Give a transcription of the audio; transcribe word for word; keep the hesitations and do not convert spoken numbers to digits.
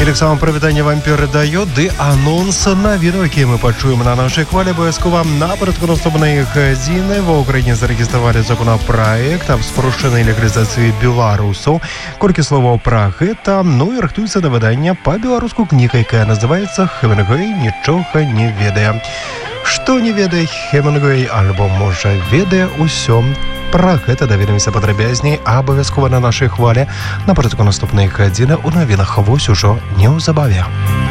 І так само привітання вам передаю, ды анонс новинок, які ми почуємо на нашій хвалі. Обов'язково напередку наступної години в Україні зареєстрували законопроект об спрощеній легалізації білорусів. Кілька слов про це, ну і рихтується до видання по білоруську книгу, яка називається «Хемінгуей нічого не ведає». Што не ведае Хемінгуей, альбо, можа, ведае ўсё. Пра гэта даведаемся падрабязней, абавязкова на нашай хвалі. Наперадку наступнай гадзіны ў навінах вось ужо неўзабаве.